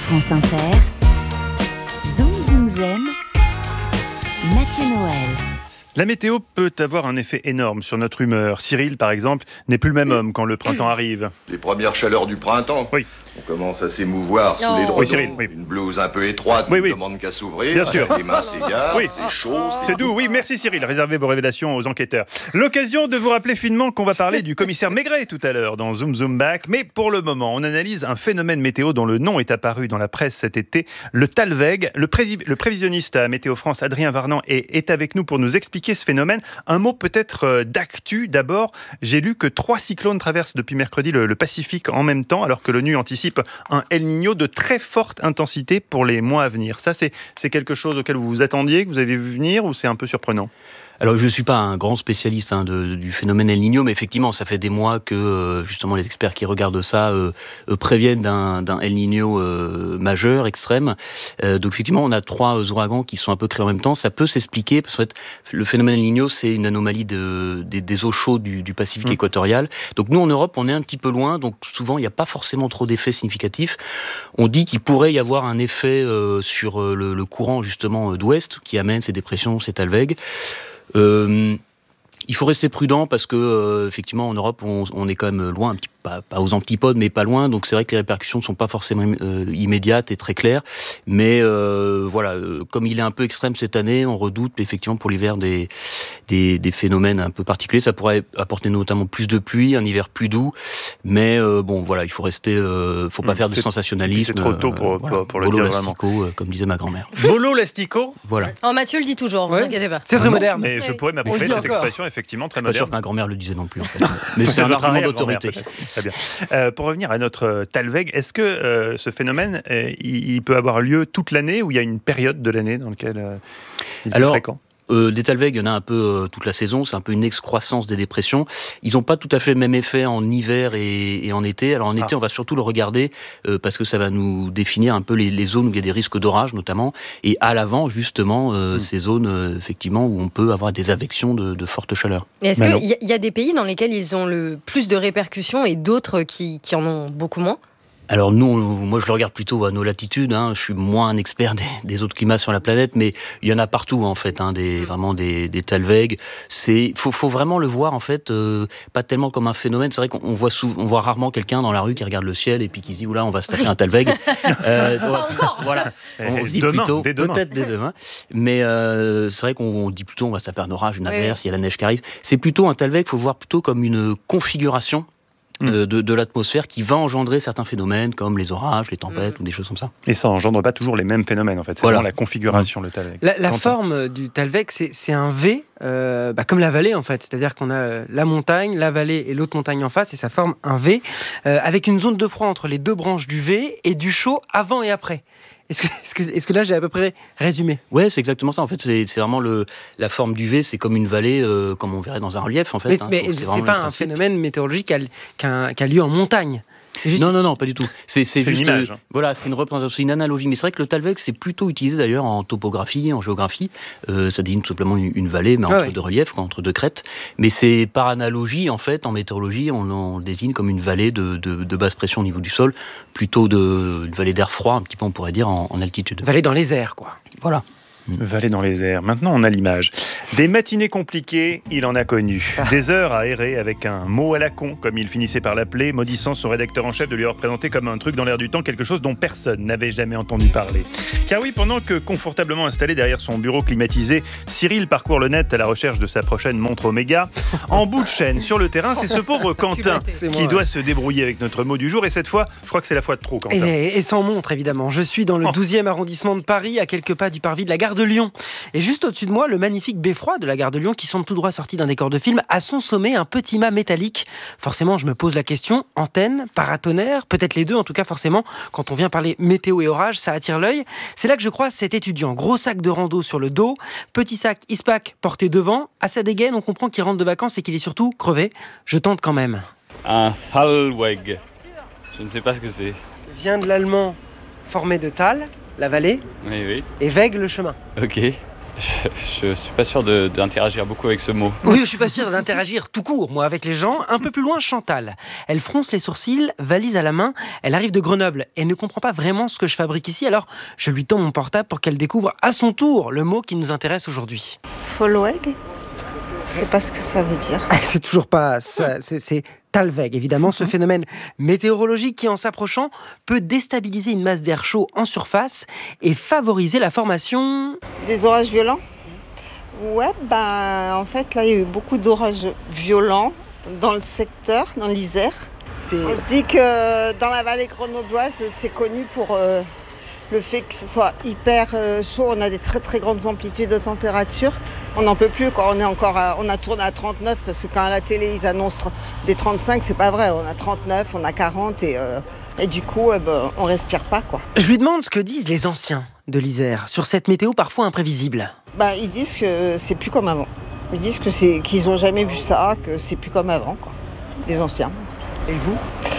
France Inter, Zoom Zoom Zen, Mathieu Noël. La météo peut avoir un effet énorme sur notre humeur. Cyril, par exemple, n'est plus le même homme quand le printemps arrive. Les premières chaleurs du printemps. Oui. On commence à s'émouvoir sous les Oui, dredons. Cyril, oui. Une blouse un peu étroite ne demande qu'à s'ouvrir. Bien sûr. Les mains s'égarent, Oui. c'est chaud, C'est doux, oui, merci Cyril. Réservez vos révélations aux enquêteurs. L'occasion de vous rappeler finement qu'on va parler du commissaire Maigret tout à l'heure dans Zoom Zoom Back. Mais pour le moment, on analyse un phénomène météo dont le nom est apparu dans la presse cet été, le Talweg. Le prévisionniste à Météo France, Adrien Varnan, est avec nous pour nous expliquer ce phénomène. Un mot peut-être d'actu. D'abord, j'ai lu que 3 cyclones traversent depuis mercredi le Pacifique en même temps, alors que l'ONU anticipe un El Niño de très forte intensité pour les mois à venir. Ça, c'est quelque chose auquel vous vous attendiez, que vous avez vu venir, ou c'est un peu surprenant ? Alors, je ne suis pas un grand spécialiste du phénomène El Niño, mais effectivement, ça fait des mois que justement les experts qui regardent ça préviennent d'un El Niño majeur, extrême. Donc effectivement, on a 3 ouragans qui sont un peu créés en même temps. Ça peut s'expliquer, parce que en fait, le phénomène El Niño, c'est une anomalie des eaux chaudes du Pacifique équatorial. Donc nous, en Europe, on est un petit peu loin, donc souvent, il n'y a pas forcément trop d'effets significatifs. On dit qu'il pourrait y avoir un effet sur le courant, justement, d'ouest, qui amène ces dépressions, ces Talweg. Il faut rester prudent parce que effectivement en Europe on est quand même loin, pas aux antipodes mais pas loin, donc c'est vrai que les répercussions ne sont pas forcément immédiates et très claires, mais voilà, comme il est un peu extrême cette année, on redoute effectivement pour l'hiver des phénomènes un peu particuliers. Ça pourrait apporter notamment plus de pluie, un hiver plus doux, mais bon voilà, il faut rester, faut pas faire de sensationnalisme. C'est trop tôt pour le Bolo dire lastico, vraiment. Comme disait ma grand-mère. Bolo lastico. Voilà. Oh, Mathieu le dit toujours, vous inquiétez pas. C'est très moderne. Mais je pourrais m'approprier cette expression effectivement très Je suis pas sûr moderne. que ma grand-mère le disait non plus en fait. Mais c'est un votre argument arrière-grand-mère, d'autorité. peut-être. Très bien. Pour revenir à notre Talweg, est-ce que ce phénomène, il peut avoir lieu toute l'année ou il y a une période de l'année dans laquelle il est fréquent ? Des Talweg, il y en a un peu toute la saison, c'est un peu une excroissance des dépressions. Ils n'ont pas tout à fait le même effet en hiver et en été. Alors en été, on va surtout le regarder parce que ça va nous définir un peu les zones où il y a des risques d'orage notamment, et à l'avant justement ces zones effectivement où on peut avoir des advections de forte chaleur. Et est-ce qu'il y a des pays dans lesquels ils ont le plus de répercussions et d'autres qui en ont beaucoup moins ? Alors moi je le regarde plutôt à nos latitudes, je suis moins un expert des autres climats sur la planète, mais il y en a partout en fait, vraiment des Talweg. Faut vraiment le voir en fait, pas tellement comme un phénomène. C'est vrai qu'on voit rarement quelqu'un dans la rue qui regarde le ciel et puis qui se dit oula on va se taper un Talweg. Pas encore. Voilà, on se dit demain, plutôt demain. peut-être dès demain, mais c'est vrai qu'on dit plutôt on va se taper un orage, une averse, il y a la neige qui arrive. C'est plutôt un Talweg, faut le voir plutôt comme une configuration de l'atmosphère qui va engendrer certains phénomènes comme les orages, les tempêtes ou des choses comme ça. Et ça engendre pas toujours les mêmes phénomènes en fait, c'est vraiment la configuration, le Talweg. La forme du Talweg, c'est un V, comme la vallée en fait, c'est-à-dire qu'on a la montagne, la vallée et l'autre montagne en face, et ça forme un V, avec une zone de froid entre les 2 branches du V et du chaud avant et après. Est-ce que là j'ai à peu près résumé ? Ouais, c'est exactement ça. En fait, c'est vraiment la forme du V, c'est comme une vallée, comme on verrait dans un relief en fait. Mais c'est pas un phénomène météorologique qui a lieu en montagne. C'est juste... Non, pas du tout. C'est juste une image. Voilà, c'est une représentation, c'est une analogie. Mais c'est vrai que le Talweg, c'est plutôt utilisé d'ailleurs en topographie, en géographie. Ça désigne tout simplement une vallée, mais entre 2 reliefs, entre 2 crêtes. Mais c'est par analogie, en fait, en météorologie, on le désigne comme une vallée de basse pression au niveau du sol, plutôt une vallée d'air froid, un petit peu on pourrait dire, en altitude. Vallée dans les airs, quoi. Voilà. Vallée dans les airs. Maintenant, on a l'image. Des matinées compliquées, il en a connu. Des heures à errer avec un mot à la con, comme il finissait par l'appeler, maudissant son rédacteur en chef de lui avoir présenté comme un truc dans l'air du temps, quelque chose dont personne n'avait jamais entendu parler. Car oui, pendant que confortablement installé derrière son bureau climatisé, Cyril parcourt le net à la recherche de sa prochaine montre Omega, en bout de chaîne sur le terrain, c'est ce pauvre Quentin qui doit se débrouiller avec notre mot du jour. Et cette fois, je crois que c'est la fois de trop, Quentin. Et sans montre, évidemment. Je suis dans le 12e arrondissement de Paris, à quelques pas du parvis de la gare de Lyon. Et juste au-dessus de moi, le magnifique beffroi de la gare de Lyon, qui semble tout droit sorti d'un décor de film, à son sommet, un petit mât métallique. Forcément, je me pose la question, antenne, paratonnerre, peut-être les deux, en tout cas forcément, quand on vient parler météo et orage, ça attire l'œil. C'est là que je croise cet étudiant, gros sac de rando sur le dos, petit sac Ispac porté devant, à sa dégaine, on comprend qu'il rentre de vacances et qu'il est surtout crevé. Je tente quand même. Un Talweg, je ne sais pas ce que c'est. Vient de l'allemand formé de Tal, la vallée, Oui. et Weg, le chemin. Ok. Je suis pas sûr d'interagir beaucoup avec ce mot. Oui, je suis pas sûr d'interagir tout court, moi, avec les gens. Un peu plus loin, Chantal. Elle fronce les sourcils, valise à la main. Elle arrive de Grenoble et ne comprend pas vraiment ce que je fabrique ici. Alors, je lui tends mon portable pour qu'elle découvre à son tour le mot qui nous intéresse aujourd'hui. Followeg ? Je sais pas ce que ça veut dire. C'est toujours pas ça. C'est Talweg, évidemment, ce phénomène météorologique qui, en s'approchant, peut déstabiliser une masse d'air chaud en surface et favoriser la formation... Des orages violents ? Ouais, en fait, là, il y a eu beaucoup d'orages violents dans le secteur, dans l'Isère. On se dit que dans la vallée grenobloise, c'est connu pour le fait que ce soit hyper chaud. On a des très très grandes amplitudes de température. On n'en peut plus quand on a tourné à 39 parce que quand à la télé ils annoncent des 35, c'est pas vrai. On a 39, on a 40 et du coup on respire pas quoi. Je lui demande ce que disent les anciens de l'Isère sur cette météo parfois imprévisible. Ils disent que c'est plus comme avant. Ils disent qu'ils ont jamais vu ça, que c'est plus comme avant quoi. Les anciens. Et vous ?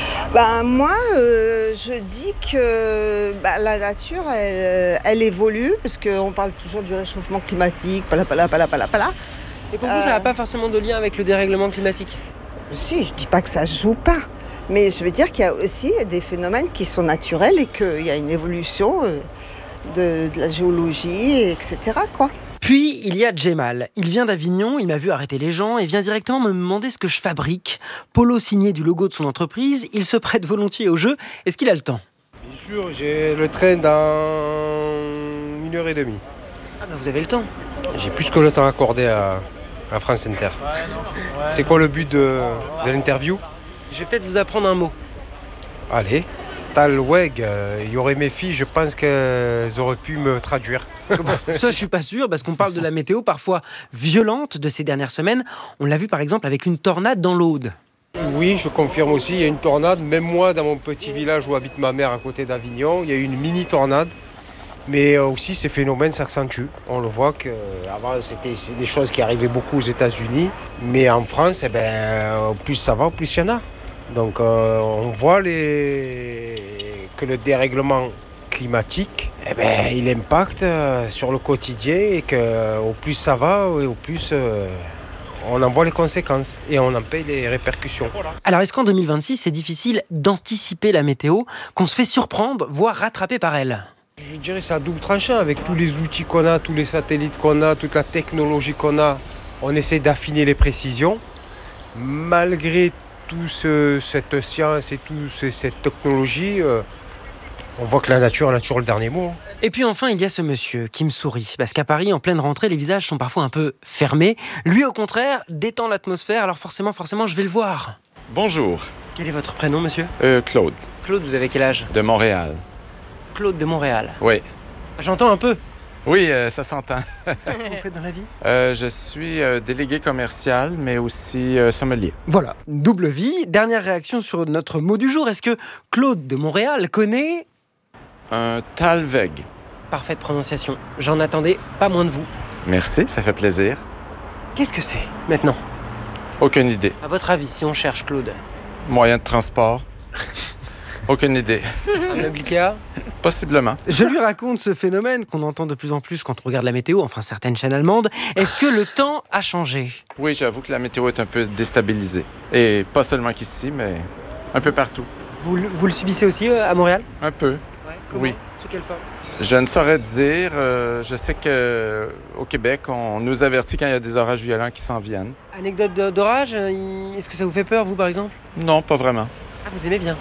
Moi, je dis que la nature, elle évolue, parce qu'on parle toujours du réchauffement climatique, Et pour vous, ça n'a pas forcément de lien avec le dérèglement climatique ? Si, je dis pas que ça se joue pas, mais je veux dire qu'il y a aussi des phénomènes qui sont naturels et qu'il y a une évolution de la géologie, etc., quoi. Puis, il y a Djemal. Il vient d'Avignon, il m'a vu arrêter les gens et vient directement me demander ce que je fabrique. Polo signé du logo de son entreprise, il se prête volontiers au jeu. Est-ce qu'il a le temps ? Bien sûr, j'ai le train dans 1h30. Vous avez le temps ? J'ai plus que le temps accordé à France Inter. C'est quoi le but de l'interview ? Je vais peut-être vous apprendre un mot. Allez. Talweg, il y aurait mes filles, je pense qu'elles auraient pu me traduire. Ça, je suis pas sûr, parce qu'on parle de la météo parfois violente de ces dernières semaines. On l'a vu par exemple avec une tornade dans l'Aude. Oui, je confirme aussi, il y a une tornade. Même moi, dans mon petit village où habite ma mère à côté d'Avignon, il y a eu une mini-tornade. Mais aussi, ces phénomènes s'accentuent. On le voit qu'avant, c'est des choses qui arrivaient beaucoup aux États-Unis. Mais en France, plus ça va, plus il y en a. Donc on voit que le dérèglement climatique, il impacte sur le quotidien et qu'au plus ça va, au plus on en voit les conséquences et on en paye les répercussions. Alors est-ce qu'en 2026, c'est difficile d'anticiper la météo, qu'on se fait surprendre, voire rattraper par elle ? Je dirais que c'est à double tranchant. Avec tous les outils qu'on a, tous les satellites qu'on a, toute la technologie qu'on a, on essaie d'affiner les précisions. Malgré cette science et cette technologie, on voit que la nature elle a toujours le dernier mot. Et puis enfin, il y a ce monsieur qui me sourit. Parce qu'à Paris, en pleine rentrée, les visages sont parfois un peu fermés. Lui, au contraire, détend l'atmosphère. Alors forcément, je vais le voir. Bonjour. Quel est votre prénom, monsieur ? Claude. Claude, vous avez quel âge ? De Montréal. Claude de Montréal. Oui. J'entends un peu. Oui, ça s'entend. Qu'est-ce que vous faites dans la vie ? Je suis délégué commercial, mais aussi sommelier. Voilà, double vie. Dernière réaction sur notre mot du jour. Est-ce que Claude de Montréal connaît... Un Talweg. Parfaite prononciation. J'en attendais pas moins de vous. Merci, ça fait plaisir. Qu'est-ce que c'est, maintenant ? Aucune idée. À votre avis, si on cherche Claude ? Moyen de transport. Aucune idée. Un meuble Ikea ? Possiblement. Je lui raconte ce phénomène qu'on entend de plus en plus quand on regarde la météo, enfin certaines chaînes allemandes. Est-ce que le temps a changé ? Oui, j'avoue que la météo est un peu déstabilisée. Et pas seulement qu'ici, mais un peu partout. Vous le subissez aussi à Montréal ? Un peu. Ouais, comment ? Oui. Sous quelle forme ? Je ne saurais dire. Je sais qu'au Québec, on nous avertit quand il y a des orages violents qui s'en viennent. Anecdote d'orage, est-ce que ça vous fait peur, vous, par exemple ? Non, pas vraiment. Ah, vous aimez bien ?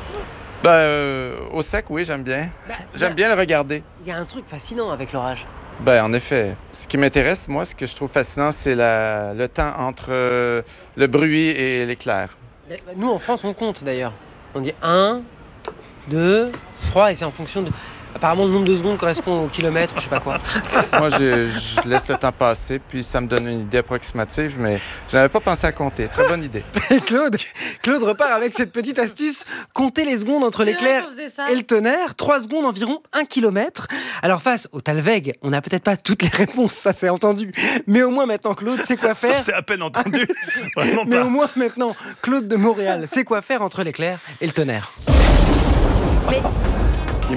Au sec, oui, j'aime bien. J'aime bien le regarder. Il y a un truc fascinant avec l'orage. En effet. Ce qui m'intéresse, moi, ce que je trouve fascinant, c'est le temps entre le bruit et l'éclair. Nous, en France, on compte, d'ailleurs. On dit 1, 2, 3, et c'est en fonction de... Apparemment, le nombre de secondes correspond au kilomètre, je sais pas quoi. Moi, je laisse le temps passer, puis ça me donne une idée approximative, mais je n'avais pas pensé à compter. Très bonne idée. Claude repart avec cette petite astuce. Compter les secondes entre l'éclair et le tonnerre. 3 secondes, environ 1 kilomètre. Alors, face au Talweg, on n'a peut-être pas toutes les réponses, ça c'est entendu. Mais au moins maintenant, Claude sait quoi faire. Ça, c'est à peine entendu. Vraiment Mais pas. au moins maintenant, Claude de Montréal sait quoi faire entre l'éclair et le tonnerre. Il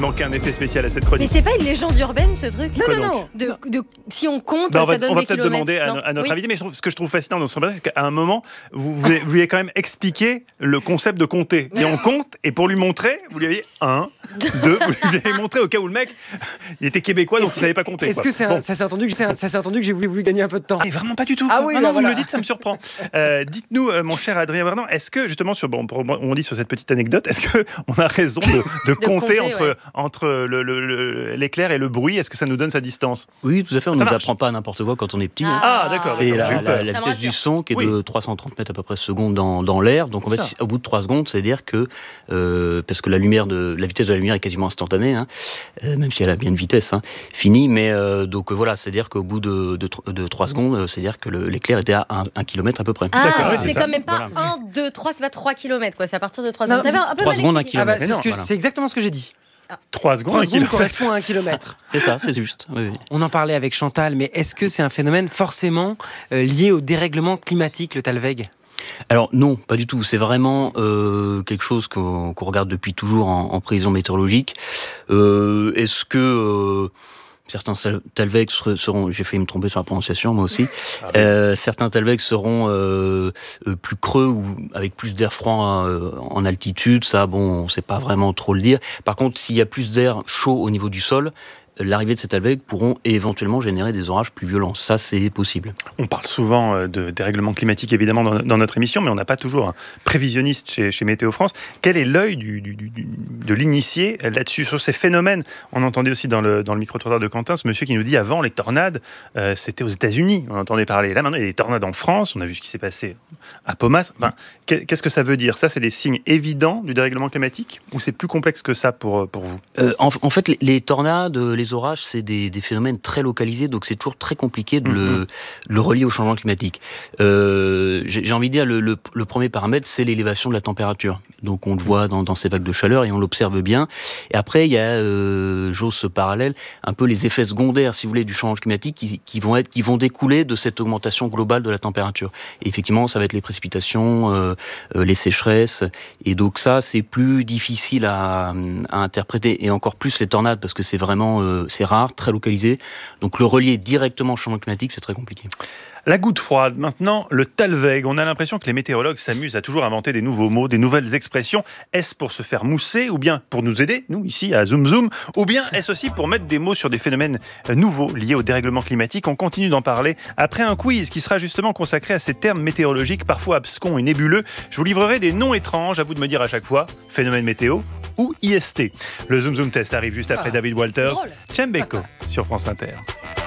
manqué un effet spécial à cette Mais chronique. c'est pas une légende urbaine, ce truc? Non. Si on compte, Bah, ça donne on va des peut-être kilomètres. demander Non. à notre Oui. invité, mais ce que je trouve fascinant dans ce reportage, c'est qu'à un moment, vous vouliez quand même expliquer le concept de compter. Et on compte, et pour lui montrer, vous lui aviez 1, 2, vous lui avez montré au cas où le mec, il était québécois, donc il savait pas compter. Est-ce que ça s'est entendu que j'ai voulu gagner un peu de temps? Et vraiment pas du tout. Ah oui, non, vous voilà. me le dites, ça me surprend. Dites-nous, mon cher Adrien Vernon, est-ce que justement, on dit sur cette petite anecdote, est-ce qu'on a raison de compter entre l'éclair et le bruit? Est-ce que ça nous donne sa distance? Oui, tout à fait. On ne Ça nous marche. apprend pas n'importe quoi quand on est petit. Ah, d'accord. C'est j'ai eu peur. la Ça me vitesse du rassure. son qui est de 330 mètres à peu près seconde dans l'air. Donc en fait, au bout de 3 secondes, c'est-à-dire que parce que la vitesse de la lumière est quasiment instantanée, même si elle a bien une vitesse finie, mais donc voilà, c'est-à-dire qu'au bout de 3 secondes, c'est-à-dire que l'éclair était à 1 km à peu près. Ah, D'accord, donc c'est c'est ça. quand même pas Voilà. 1, 2, 3, c'est pas 3 km, quoi. C'est à partir de 3 Non, secondes. T'avais un peu 3 mal secondes, 1 expliqué. kilomètre. Ah bah, Mais non, c'est exactement ce que j'ai dit. 3 secondes, 3 un secondes kilomètre. correspond à 1 kilomètre. C'est ça, c'est juste. Oui, oui. On en parlait avec Chantal, mais est-ce que c'est un phénomène forcément lié au dérèglement climatique, le Talweg? Alors non, pas du tout. C'est vraiment quelque chose qu'on regarde depuis toujours en prévision météorologique. Est-ce que certains Talweg seront, j'ai failli me tromper sur la prononciation moi aussi, certains Talweg seront plus creux ou avec plus d'air froid en altitude, ça bon, on ne sait pas vraiment trop le dire. Par contre, s'il y a plus d'air chaud au niveau du sol, l'arrivée de ces Talweg pourront éventuellement générer des orages plus violents. Ça, c'est possible. On parle souvent de dérèglement climatique, évidemment, dans notre émission, mais on n'a pas toujours un prévisionniste chez Météo France. Quel est l'œil de l'initié là-dessus, sur ces phénomènes? On entendait aussi dans le micro-trottoir de Quentin, ce monsieur qui nous dit, avant, les tornades, c'était aux États-Unis, on entendait parler. Là, maintenant, il y a des tornades en France, on a vu ce qui s'est passé à Paumas. Enfin, qu'est-ce que ça veut dire? Ça, c'est des signes évidents du dérèglement climatique, ou c'est plus complexe que ça pour vous? En fait, les tornades, les orages, c'est des phénomènes très localisés, donc c'est toujours très compliqué de le relier au changement climatique. J'ai envie de dire, le premier paramètre, c'est l'élévation de la température. Donc on le voit dans ces vagues de chaleur et on l'observe bien. Et après, il y a, j'ose ce parallèle, un peu les effets secondaires, si vous voulez, du changement climatique qui vont découler de cette augmentation globale de la température. Et effectivement, ça va être les précipitations, les sécheresses. Et donc ça, c'est plus difficile à interpréter. Et encore plus les tornades, parce que c'est vraiment c'est rare, très localisé. Donc le relier directement au changement climatique, c'est très compliqué. La goutte froide, maintenant, le Talweg. On a l'impression que les météorologues s'amusent à toujours inventer des nouveaux mots, des nouvelles expressions. Est-ce pour se faire mousser, ou bien pour nous aider, nous, ici, à Zoom Zoom, ou bien est-ce aussi pour mettre des mots sur des phénomènes nouveaux liés au dérèglement climatique? On continue d'en parler après un quiz qui sera justement consacré à ces termes météorologiques, parfois abscons et nébuleux. Je vous livrerai des noms étranges, à vous de me dire à chaque fois, phénomène météo ou IST. Le Zoom Zoom Test arrive juste après David Walters, Chembeko sur France Inter.